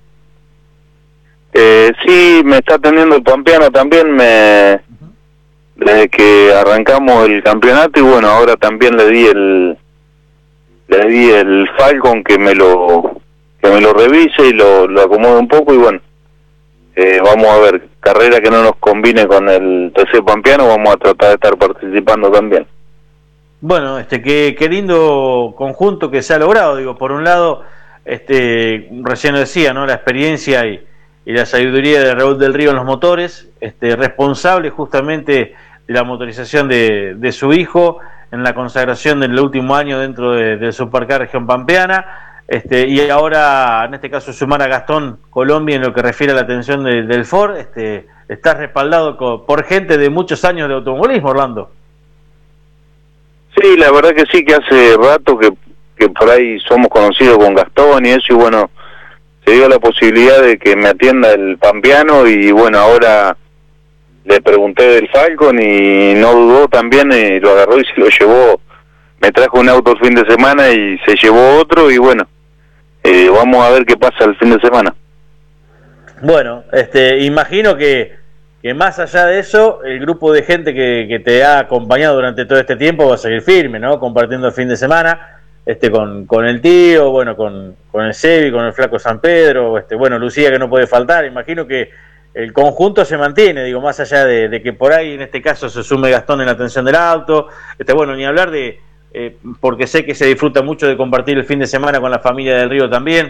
Eh, sí, me está atendiendo el Pampeano también, me desde que arrancamos el campeonato y bueno, ahora también le di el le di el Falcon que me lo que me lo revise y lo, lo acomode un poco y bueno, eh, vamos a ver, carrera que no nos combine con el T C Pampeano, vamos a tratar de estar participando también. Bueno, este qué, qué lindo conjunto que se ha logrado, digo, por un lado, este recién lo decía, ¿no? La experiencia y y la sabiduría de Raúl del Río en los motores, este, responsable justamente de la motorización de, de su hijo en la consagración del último año dentro de, del Supercar Región Pampeana, este, y ahora en este caso sumar a Gastón Colombi en lo que refiere a la atención de, del Ford, este, está respaldado co, por gente de muchos años de automovilismo, Orlando. Sí, la verdad que sí, que hace rato que, que por ahí somos conocidos con Gastón y eso, y bueno, se dio la posibilidad de que me atienda el Pampeano y bueno, ahora le pregunté del Falcon y no dudó también, y lo agarró y se lo llevó, me trajo un auto el fin de semana y se llevó otro y bueno, eh, vamos a ver qué pasa el fin de semana. Bueno, este, imagino que, que más allá de eso, el grupo de gente que, que te ha acompañado durante todo este tiempo va a seguir firme, ¿no? Compartiendo el fin de semana. Este con, con el tío, bueno, con, con el Sebi, con el flaco San Pedro, este, bueno, Lucía que no puede faltar, imagino que el conjunto se mantiene, digo, más allá de, de que por ahí en este caso se sume Gastón en la atención del auto, este, bueno, ni hablar de, eh, porque sé que se disfruta mucho de compartir el fin de semana con la familia del Río también.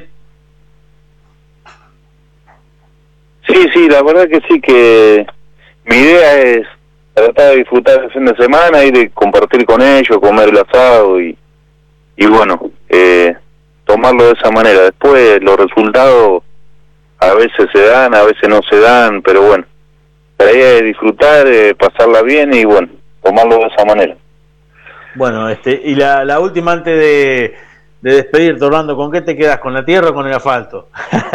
Sí, sí, la verdad que sí, que mi idea es tratar de disfrutar el fin de semana, ir a compartir con ellos, comer el asado y y bueno, eh, tomarlo de esa manera. Después los resultados a veces se dan, a veces no se dan, pero bueno, la idea es disfrutar, eh, pasarla bien y bueno, tomarlo de esa manera. Bueno, este y la, la última antes de, de despedirte, Orlando, ¿con qué te quedas? ¿Con la tierra o con el asfalto?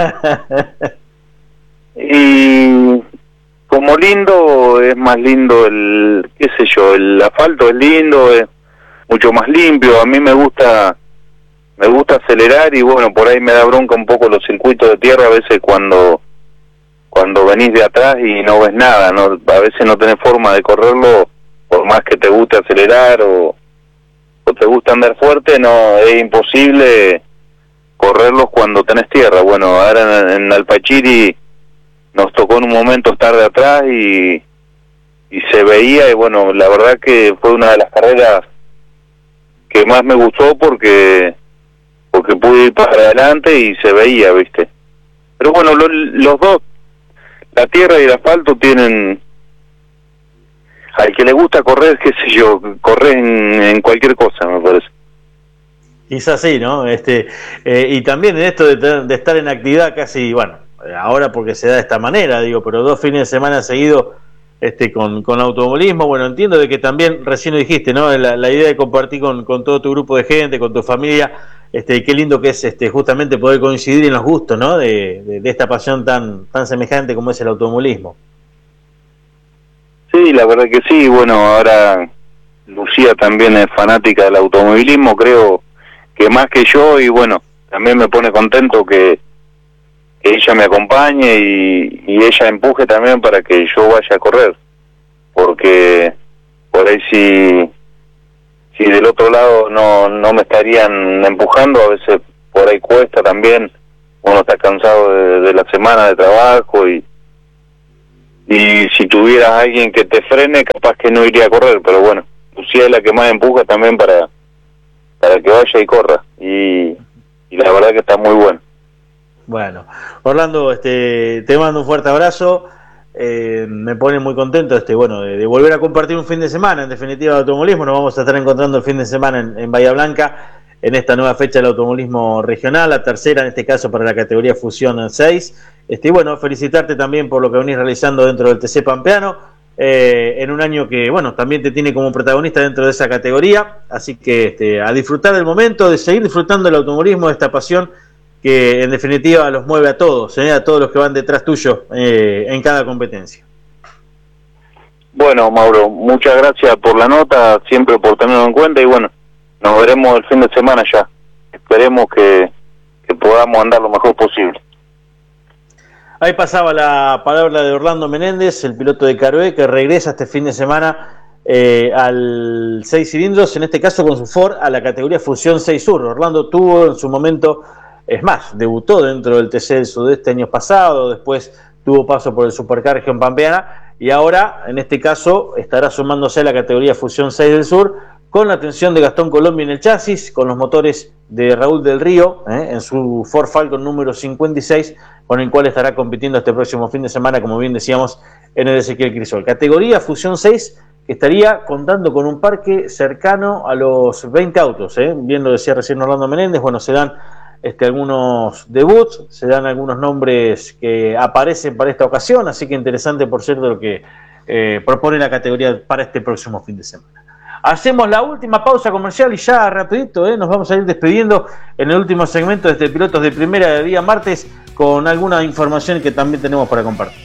Y como lindo, es más lindo el, qué sé yo, el asfalto es lindo, es mucho más limpio. A mí me gusta me gusta acelerar y bueno, por ahí me da bronca un poco los circuitos de tierra a veces cuando cuando venís de atrás y no ves nada, no, a veces no tenés forma de correrlo por más que te guste acelerar o, o te gusta andar fuerte, no, es imposible correrlos cuando tenés tierra. Bueno, ahora en, en Alpachiri nos tocó en un momento estar de atrás y y se veía y bueno, la verdad que fue una de las carreras que más me gustó porque porque pude ir para adelante y se veía, ¿viste? Pero bueno, lo, los dos, la tierra y el asfalto tienen, al que le gusta correr, qué sé yo, correr en, en cualquier cosa, me parece. Es así, ¿no? Este eh, y también en esto de, de estar en actividad casi, bueno, ahora porque se da de esta manera, digo, pero dos fines de semana seguidos este con, con automovilismo, bueno, entiendo de que también, recién lo dijiste, ¿no? La, la idea de compartir con, con todo tu grupo de gente, con tu familia, este qué lindo que es este justamente poder coincidir en los gustos, ¿no? De, de, de esta pasión tan tan semejante como es el automovilismo. Sí, la verdad que sí, bueno, ahora Lucía también es fanática del automovilismo, creo que más que yo, y bueno, también me pone contento que que ella me acompañe y, y ella empuje también para que yo vaya a correr, porque por ahí si si del otro lado no no me estarían empujando. A veces por ahí cuesta también, uno está cansado de, de la semana de trabajo, y y si tuvieras alguien que te frene, capaz que no iría a correr, pero bueno, Lucía es la que más empuja también para para que vaya y corra, y, y la verdad que está muy bueno. Bueno, Orlando, este, te mando un fuerte abrazo. Eh, me pone muy contento este bueno de, de volver a compartir un fin de semana, en definitiva, de automovilismo. Nos vamos a estar encontrando el fin de semana en, en Bahía Blanca, en esta nueva fecha del automovilismo regional, la tercera en este caso para la categoría Fusión seis. Este, y bueno, felicitarte también por lo que venís realizando dentro del T C Pampeano, eh, en un año que bueno también te tiene como protagonista dentro de esa categoría, así que este, a disfrutar del momento, de seguir disfrutando del automovilismo, de esta pasión que en definitiva los mueve a todos, ¿eh? A todos los que van detrás tuyo eh, en cada competencia. Bueno, Mauro, muchas gracias por la nota, siempre por tenerlo en cuenta, y bueno, nos veremos el fin de semana ya. Esperemos que, que podamos andar lo mejor posible. Ahí pasaba la palabra de Orlando Menéndez, el piloto de Caroe, que regresa este fin de semana eh, al seis cilindros, en este caso con su Ford, a la categoría Fusión seis Sur. Orlando tuvo en su momento, es más, debutó dentro del T C del Sudeste años pasados, después tuvo paso por el Supercar Región Pampeana, y ahora, en este caso, estará sumándose a la categoría Fusión seis del Sur, con la atención de Gastón Colombia en el chasis, con los motores de Raúl del Río, eh, en su Ford Falcon número cincuenta y seis, con el cual estará compitiendo este próximo fin de semana, como bien decíamos, en el Ezequiel Crisol. Categoría Fusión seis, que estaría contando con un parque cercano a los veinte autos, eh. Bien lo decía recién Orlando Menéndez, bueno, se dan este, algunos debuts, se dan algunos nombres que aparecen para esta ocasión, así que interesante, por cierto, lo que eh, propone la categoría para este próximo fin de semana. Hacemos la última pausa comercial y ya rapidito eh, nos vamos a ir despidiendo en el último segmento de este Pilotos de Primera de día martes, con alguna información que también tenemos para compartir.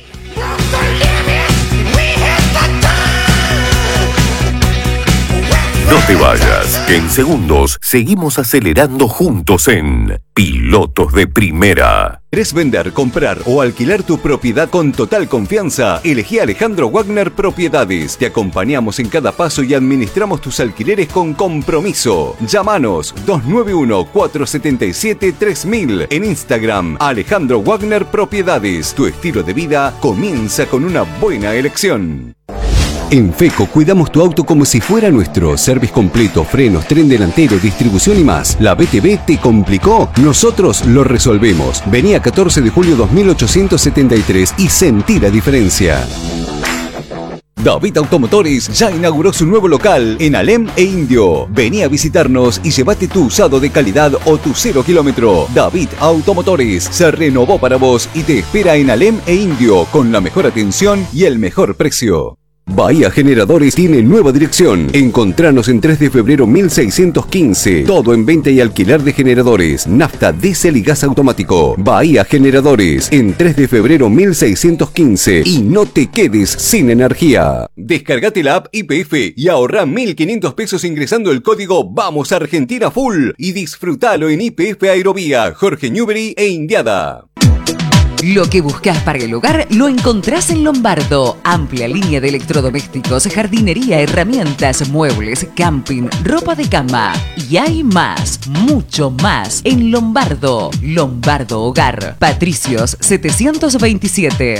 No te vayas, que en segundos seguimos acelerando juntos en Pilotos de Primera. ¿Querés vender, comprar o alquilar tu propiedad con total confianza? Elegí Alejandro Wagner Propiedades. Te acompañamos en cada paso y administramos tus alquileres con compromiso. Llámanos dos nueve uno, cuatro siete siete, tres mil. En Instagram, Alejandro Wagner Propiedades. Tu estilo de vida comienza con una buena elección. En FECO cuidamos tu auto como si fuera nuestro. Service completo, frenos, tren delantero, distribución y más. ¿La B T V te complicó? Nosotros lo resolvemos. Vení a catorce de julio dos mil ochocientos setenta y tres y sentí la diferencia. David Automotores ya inauguró su nuevo local en Alem e Indio. Vení a visitarnos y llévate tu usado de calidad o tu cero kilómetro. David Automotores se renovó para vos y te espera en Alem e Indio con la mejor atención y el mejor precio. Bahía Generadores tiene nueva dirección. Encontranos en tres de febrero mil seiscientos quince. Todo en venta y alquiler de generadores, nafta, diésel y gas automático. Bahía Generadores en tres de febrero mil seiscientos quince. Y no te quedes sin energía. Descargate la app I P F y ahorrá mil quinientos pesos ingresando el código Vamos Argentina Full y disfrutalo en I P F Aerovía, Jorge Newbery e Indiada. Lo que buscas para el hogar lo encontrás en Lombardo. Amplia línea de electrodomésticos, jardinería, herramientas, muebles, camping, ropa de cama. Y hay más, mucho más en Lombardo. Lombardo Hogar. Patricios setecientos veintisiete.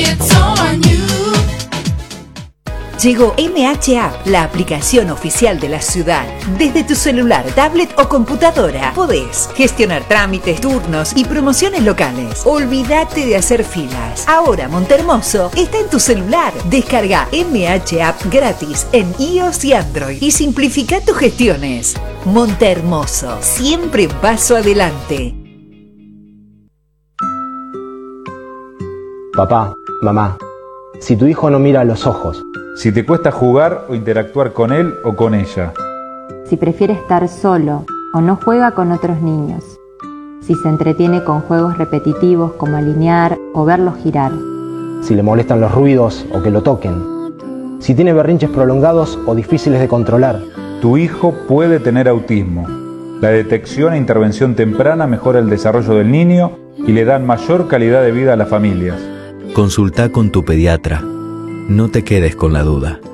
Llegó M H App, la aplicación oficial de la ciudad. Desde tu celular, tablet o computadora podés gestionar trámites, turnos y promociones locales. Olvídate de hacer filas. Ahora Montehermoso está en tu celular. Descarga M H App gratis en iOS y Android y simplifica tus gestiones. Montehermoso, siempre un paso adelante. Papá, mamá, si tu hijo no mira a los ojos, si te cuesta jugar o interactuar con él o con ella, si prefiere estar solo o no juega con otros niños, si se entretiene con juegos repetitivos como alinear o verlos girar, si le molestan los ruidos o que lo toquen, si tiene berrinches prolongados o difíciles de controlar, tu hijo puede tener autismo. La detección e intervención temprana mejora el desarrollo del niño y le dan mayor calidad de vida a las familias. Consulta con tu pediatra. No te quedes con la duda.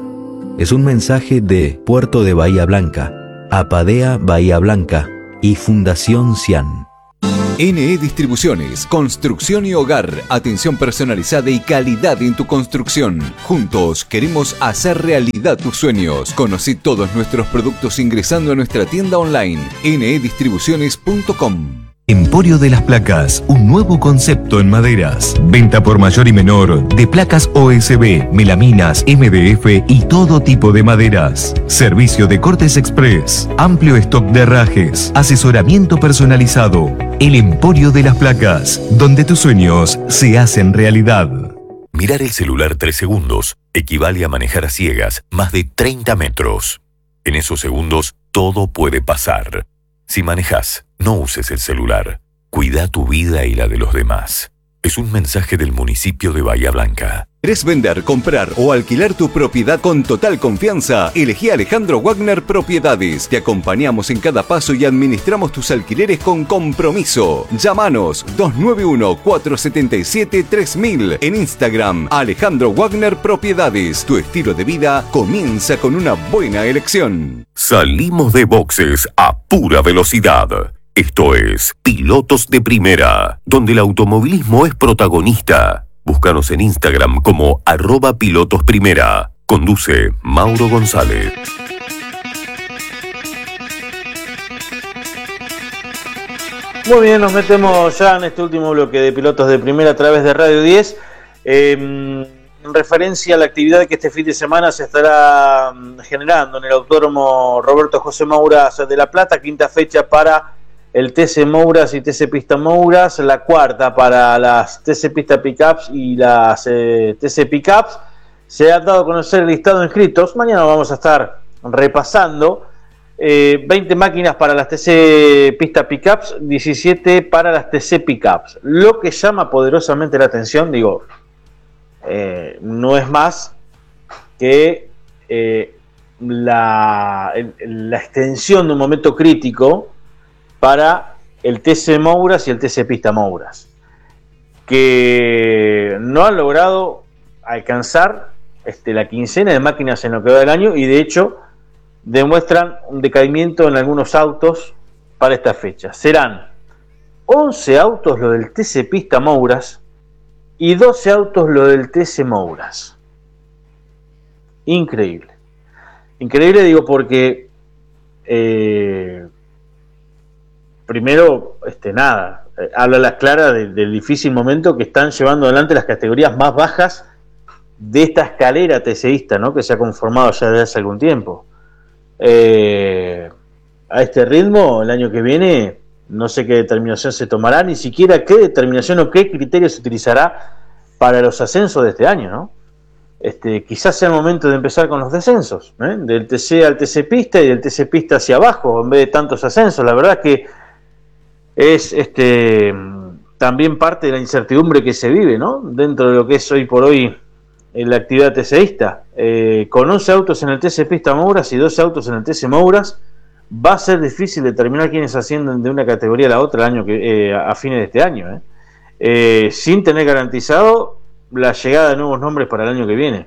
es un mensaje de Puerto de Bahía Blanca, Apadea Bahía Blanca y Fundación Cian. N E Distribuciones, construcción y hogar, atención personalizada y calidad en tu construcción. Juntos queremos hacer realidad tus sueños. Conocí todos nuestros productos ingresando a nuestra tienda online ene e distribuciones punto com. Emporio de las Placas, un nuevo concepto en maderas. Venta por mayor y menor de placas O S B, melaminas, M D F y todo tipo de maderas. Servicio de cortes express, amplio stock de herrajes, asesoramiento personalizado. El Emporio de las Placas, donde tus sueños se hacen realidad. Mirar el celular tres segundos equivale a manejar a ciegas más de treinta metros. En esos segundos todo puede pasar. Si manejas, no uses el celular. Cuida tu vida y la de los demás. Es un mensaje del municipio de Bahía Blanca. ¿Querés vender, comprar o alquilar tu propiedad con total confianza? Elegí Alejandro Wagner Propiedades. Te acompañamos en cada paso y administramos tus alquileres con compromiso. Llámanos dos nueve uno, cuatro siete siete, tres mil. En Instagram, Alejandro Wagner Propiedades. Tu estilo de vida comienza con una buena elección. Salimos de boxes a pura velocidad. Esto es Pilotos de Primera, donde el automovilismo es protagonista. Búscanos en Instagram como arroba pilotos primera. Conduce Mauro González. Muy bien, nos metemos ya en este último bloque de Pilotos de Primera a través de Radio diez. Eh, en referencia a la actividad que este fin de semana se estará generando en el Autódromo Roberto José Mouras de La Plata, quinta fecha para el T C Mouras y T C Pista Mouras, la cuarta para las T C Pista Pickups y las eh, T C Pickups. Se ha dado a conocer el listado de inscritos. Mañana vamos a estar repasando. Eh, veinte máquinas para las T C Pista Pickups, diecisiete para las T C Pickups. Lo que llama poderosamente la atención, digo, eh, no es más que eh, la, la extensión de un momento crítico para el T C Mouras y el T C Pista Mouras, que no han logrado alcanzar este, la quincena de máquinas en lo que va del año, y de hecho demuestran un decaimiento en algunos autos para esta fecha. Serán once autos lo del T C Pista Mouras y doce autos lo del T C Mouras. Increíble. Increíble, digo, porque eh, primero, este, nada, eh, habla a las claras de, del difícil momento que están llevando adelante las categorías más bajas de esta escalera TCista, ¿no?, que se ha conformado ya desde hace algún tiempo. Eh, a este ritmo, el año que viene, no sé qué determinación se tomará, ni siquiera qué determinación o qué criterio se utilizará para los ascensos de este año, ¿no? Este, quizás sea el momento de empezar con los descensos, ¿eh? Del T C al T C Pista y del T C Pista hacia abajo, en vez de tantos ascensos. La verdad es que es este también parte de la incertidumbre que se vive, ¿no?, dentro de lo que es hoy por hoy en la actividad TCista. Eh, con once autos en el T C Pista Mouras y doce autos en el T C Mouras, va a ser difícil determinar quiénes ascienden de una categoría a la otra el año que, eh, a fines de este año, ¿eh? Eh, sin tener garantizado la llegada de nuevos nombres para el año que viene.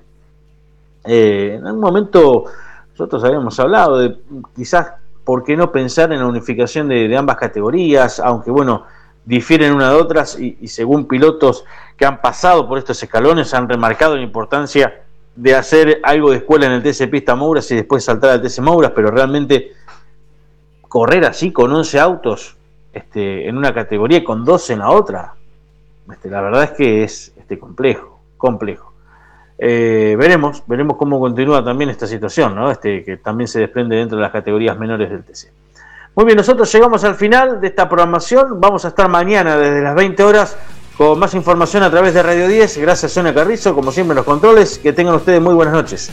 Eh, en algún momento nosotros habíamos hablado de quizás por qué no pensar en la unificación de, de ambas categorías, aunque bueno, difieren una de otras, y, y según pilotos que han pasado por estos escalones han remarcado la importancia de hacer algo de escuela en el T C Pista Mouras y después saltar al T C Mouras, pero realmente correr así con once autos este, en una categoría y con doce en la otra, este, la verdad es que es este, complejo, complejo. Eh, veremos, veremos cómo continúa también esta situación, ¿no?, este, que también se desprende dentro de las categorías menores del T C. Muy bien, nosotros llegamos al final de esta programación. Vamos a estar mañana desde las veinte horas con más información a través de Radio diez. Gracias, Sonia Carrizo, como siempre en los controles. Que tengan ustedes muy buenas noches.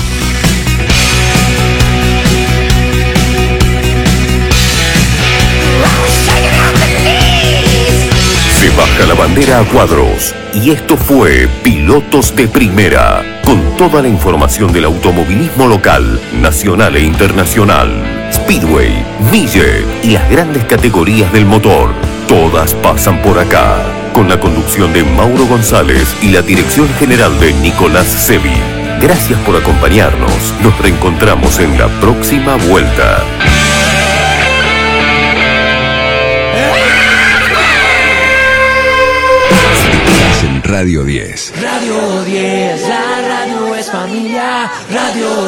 Se baja la bandera a cuadros y esto fue Pilotos de Primera, con toda la información del automovilismo local, nacional e internacional. Speedway, Millet y las grandes categorías del motor, todas pasan por acá, con la conducción de Mauro González y la dirección general de Nicolás Sevi. Gracias por acompañarnos. Nos reencontramos en la próxima vuelta. Estás en Radio diez. Radio diez, la radio es familia. Radio